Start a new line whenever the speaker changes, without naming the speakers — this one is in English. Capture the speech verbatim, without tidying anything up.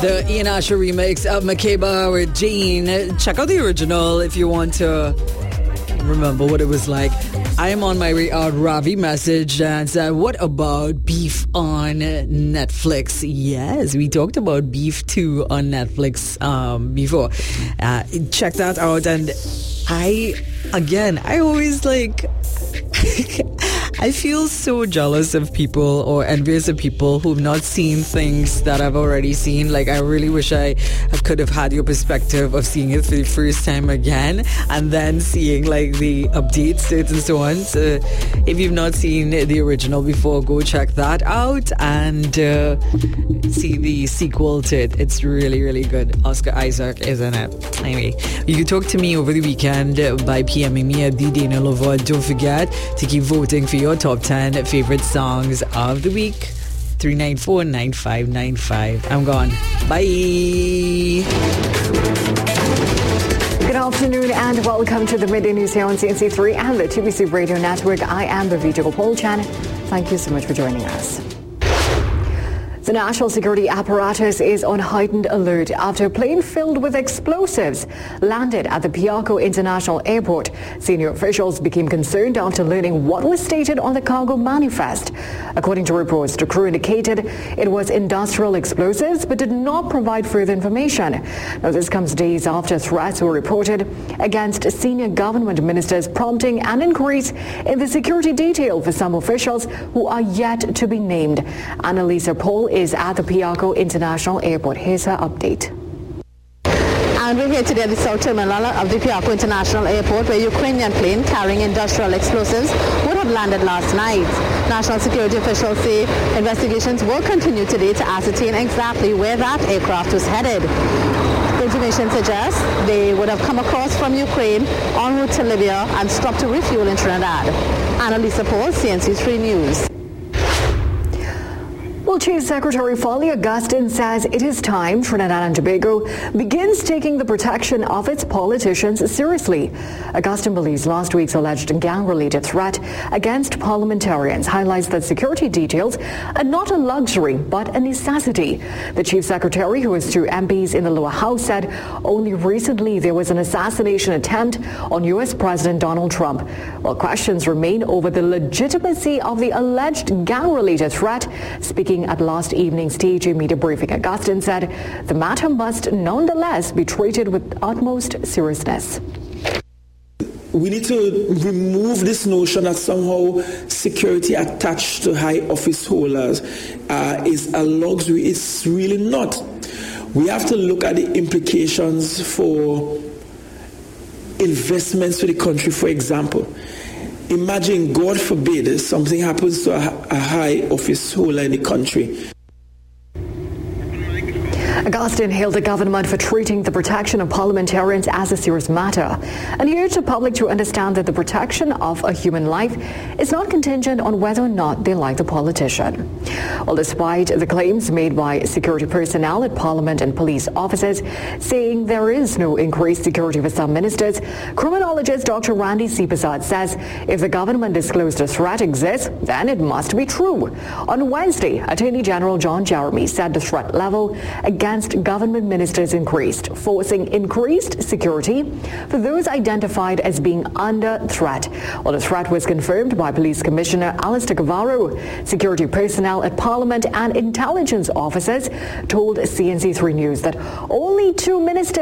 The Ian Asher remix of Makeba with Jean. Check out the original if you want to remember what it was like. I am on my way out. Ravi message and said, what about Beef on Netflix? Yes, we talked about Beef two on Netflix um, before. Uh, check that out. And I, again, I always like... I feel so jealous of people or envious of people who've not seen things that I've already seen. Like, I really wish I could have had your perspective of seeing it for the first time again and then seeing like the updates to it and so on. So if you've not seen the original before, go check that out and uh, see the sequel to it. It's really, really good. Oscar Isaac is in it. Anyway, you can talk to me over the weekend by PMing me at the Dana Lover. Don't forget to keep voting for your top ten favorite songs of the week. three nine four, nine five nine five. I'm gone. Bye.
Good afternoon and welcome to the Midday News here on C N C three and the T V C Radio Network. I am Bhavita Gopal-Chan. Thank you so much for joining us. The national security apparatus is on heightened alert after a plane filled with explosives landed at the Piarco International Airport. Senior officials became concerned after learning what was stated on the cargo manifest. According to reports, the crew indicated it was industrial explosives but did not provide further information. Now, this comes days after threats were reported against senior government ministers, prompting an increase in the security detail for some officials who are yet to be named. Annalisa Paul is at the Piarco International Airport. Here's her update.
And we're here today at the South Terminal of the Piarco International Airport, where a Ukrainian plane carrying industrial explosives would have landed last night. National security officials say investigations will continue today to ascertain exactly where that aircraft was headed. Information suggests they would have come across from Ukraine en route to Libya and stopped to refuel in Trinidad. Annalisa Paul, C N C three News.
Well, Chief Secretary Foley Augustine says it is time Trinidad and Tobago begins taking the protection of its politicians seriously. Augustine believes last week's alleged gang-related threat against parliamentarians highlights that security details are not a luxury but a necessity. The Chief Secretary, who is two M Ps in the lower house, said only recently there was an assassination attempt on U S President Donald Trump. While questions remain over the legitimacy of the alleged gang-related threat, speaking at last evening's T J media briefing, Augustine said the matter must nonetheless be treated with utmost seriousness.
We need to remove this notion that somehow security attached to high office holders uh, is a luxury. It's really not. We have to look at the implications for investments for the country. For example, imagine, God forbid, something happens to a, a high office holder in the country.
Augustine hailed the government for treating the protection of parliamentarians as a serious matter, and he urged the public to understand that the protection of a human life is not contingent on whether or not they like the politician. Well, despite the claims made by security personnel at Parliament and police offices saying there is no increased security for some ministers, criminologist Doctor Randy Sipasad says if the government disclosed a threat exists, then it must be true. On Wednesday, Attorney General John Jeremy said the threat level against government ministers increased, forcing increased security for those identified as being under threat. Well, the threat was confirmed by Police Commissioner Alistair Cavaro. Security personnel at Parliament and intelligence officers told C N C three News that only two ministers